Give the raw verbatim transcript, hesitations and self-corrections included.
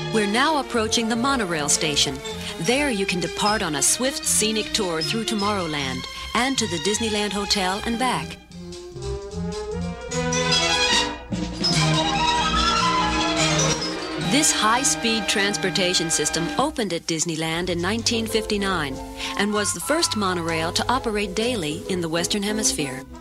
We're now approaching the monorail station. There you can depart on a swift, scenic tour through Tomorrowland and to the Disneyland Hotel and back. This high-speed transportation system opened at Disneyland in nineteen fifty-nine and was the first monorail to operate daily in the Western Hemisphere.